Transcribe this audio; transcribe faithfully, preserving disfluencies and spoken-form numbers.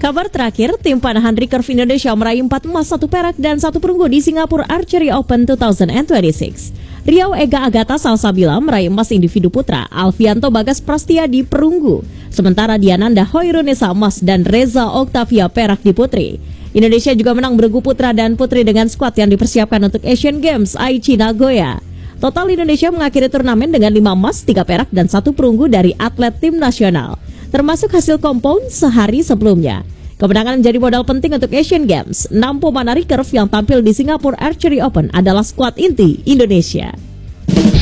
Kabar terakhir, tim panahan recurve Indonesia meraih empat emas, satu perak, dan satu perunggu di Singapore Archery Open dua ribu dua puluh enam. Riau Ega Agatha Salsabila meraih emas individu putra, Alfianto Bagas Prastia di perunggu, sementara Diananda Hoirunisa emas dan Reza Oktavia perak di putri. Indonesia juga menang bergu putra dan putri dengan skuad yang dipersiapkan untuk Asian Games Aichi Nagoya. Total Indonesia mengakhiri turnamen dengan lima emas, tiga perak, dan satu perunggu dari atlet tim nasional, termasuk hasil compound sehari sebelumnya. Kemenangan menjadi modal penting untuk Asian Games. Enam pemain recurve yang tampil di Singapore Archery Open adalah skuad inti Indonesia.